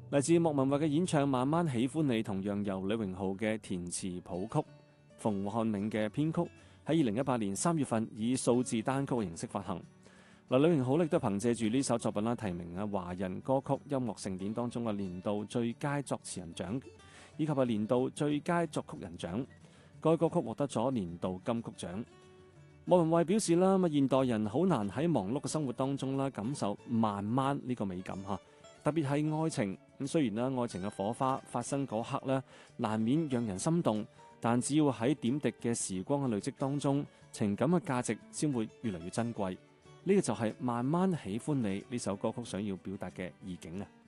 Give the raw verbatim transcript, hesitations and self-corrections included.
嚟自莫文蔚嘅演唱《慢慢喜歡你》，同樣由李榮浩嘅填詞譜曲，馮漢銘嘅編曲，喺二零一八年三月份以數字單曲嘅形式發行。嗱，李榮浩亦都憑借住呢首作品啦，提名啊華人歌曲音樂盛典當中嘅年度最佳作詞人獎，以及係年度最佳作曲人獎。該歌曲獲得咗年度金曲獎。莫文蔚表示啦，咁現代人好難喺忙碌嘅生活當中啦，感受慢慢呢個美感嚇。特別係愛情，咁雖然啦，愛情嘅火花發生嗰刻咧，難免讓人心動，但只要喺點滴嘅時光嘅累積當中，情感嘅價值先會越嚟越珍貴。呢個就係慢慢喜歡你呢首歌曲想要表達嘅意境啊！